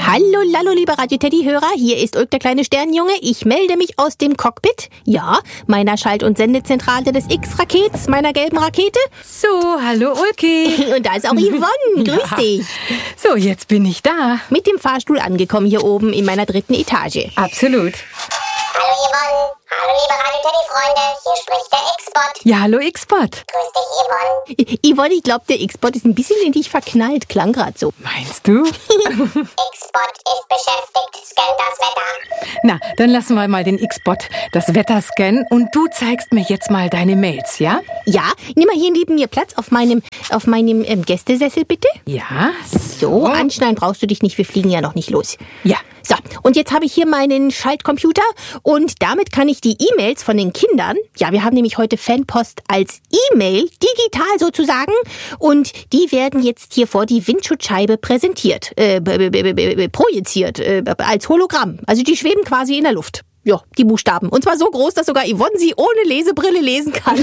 Hallo, liebe Radio-Teddy-Hörer, hier ist Ulk, der kleine Sternjunge. Ich melde mich aus dem Cockpit, ja, meiner Schalt- und Sendezentrale des X-Rakets, meiner gelben Rakete. So, hallo Ulki. Und da ist auch Yvonne, grüß dich. So, jetzt bin ich da. Mit dem Fahrstuhl angekommen hier oben in meiner 3. Etage. Absolut. Hallo Yvonne, hallo liebe Radio-Teddy-Freunde, hier spricht der X-Bot. Ja, hallo X-Bot. Grüß dich Yvonne. Yvonne, ich glaube, der X-Bot ist ein bisschen in dich verknallt, klang grad so. Meinst du? X-Bot ist beschäftigt, scannt das Wetter. Na, dann lassen wir mal den X-Bot das Wetter scannen und du zeigst mir jetzt mal deine Mails, ja? Ja, nimm mal hier neben mir Platz auf meinem Gästesessel, bitte. Ja, So, anschnallen brauchst du dich nicht, wir fliegen ja noch nicht los. Ja. So, und jetzt habe ich hier meinen Schaltcomputer und damit kann ich die E-Mails von den Kindern, ja, wir haben nämlich heute Fanpost als E-Mail, digital sozusagen, und die werden jetzt hier vor die Windschutzscheibe präsentiert, projiziert, als Hologramm. Also die schweben quasi in der Luft. Ja, die Buchstaben. Und zwar so groß, dass sogar Yvonne sie ohne Lesebrille lesen kann.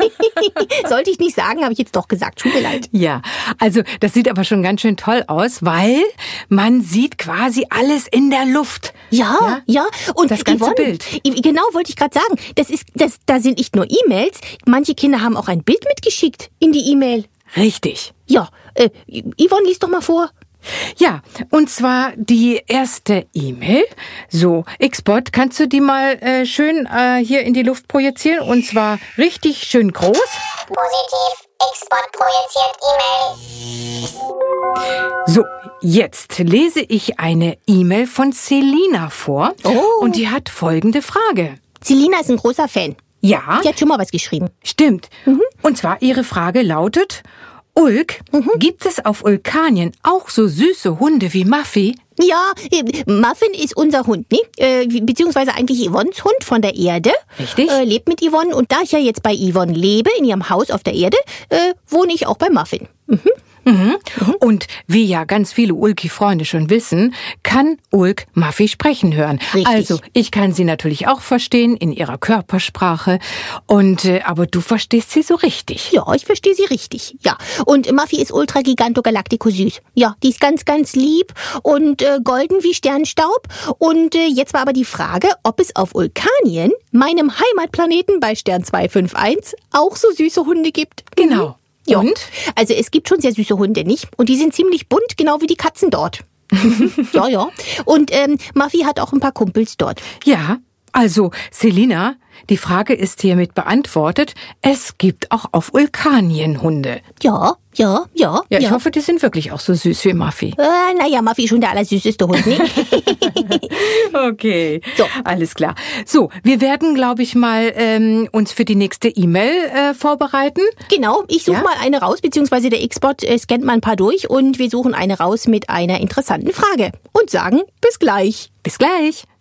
Sollte ich nicht sagen, habe ich jetzt doch gesagt. Tut mir leid. Ja, also das sieht aber schon ganz schön toll aus, weil man sieht quasi alles in der Luft. Ja. Und das ganze Yvonne, Bild. Genau, wollte ich gerade sagen. Da sind nicht nur E-Mails. Manche Kinder haben auch ein Bild mitgeschickt in die E-Mail. Richtig. Ja, Yvonne, lies doch mal vor. Ja, und zwar die erste E-Mail. So, X-Bot, kannst du die mal schön hier in die Luft projizieren? Und zwar richtig schön groß. Positiv, X-Bot projiziert E-Mail. So, jetzt lese ich eine E-Mail von Selina vor. Oh. Und die hat folgende Frage. Selina ist ein großer Fan. Ja, Die hat schon mal was geschrieben. stimmt. Und zwar ihre Frage lautet: Ulk, gibt es auf Ulkanien auch so süße Hunde wie Muffy? Ja, Muffin ist unser Hund, ne? Beziehungsweise eigentlich Yvonnes Hund von der Erde. Richtig. Lebt mit Yvonne. Und da ich ja jetzt bei Yvonne lebe, in ihrem Haus auf der Erde, wohne ich auch bei Muffin. Und wie ja ganz viele Ulki-Freunde schon wissen, kann Ulk Muffy sprechen hören. Richtig. Also, ich kann sie natürlich auch verstehen in ihrer Körpersprache. Und aber du verstehst sie so richtig. Ja, ich verstehe sie richtig. Ja. Und Muffy ist ultra giganto-galactico süß. Ja, die ist ganz, ganz lieb und golden wie Sternstaub. Und jetzt war aber die Frage, ob es auf Ulkanien, meinem Heimatplaneten bei Stern 251, auch so süße Hunde gibt. Genau. Ja. Und? Also es gibt schon sehr süße Hunde, nicht? Und die sind ziemlich bunt, genau wie die Katzen dort. Ja. Und Muffy hat auch ein paar Kumpels dort. Ja, also, Selina, die Frage ist hiermit beantwortet. Es gibt auch auf Ulkanien Hunde. Ja. Ja, ich hoffe, die sind wirklich auch so süß wie Muffy. Naja, Muffy ist schon der allersüßeste Hund, ne? Okay, So. Alles klar. So, wir werden, glaube ich, mal uns für die nächste E-Mail vorbereiten. Genau, ich suche Ja? mal eine raus, beziehungsweise der X-Bot scannt mal ein paar durch und wir suchen eine raus mit einer interessanten Frage und sagen bis gleich. Bis gleich.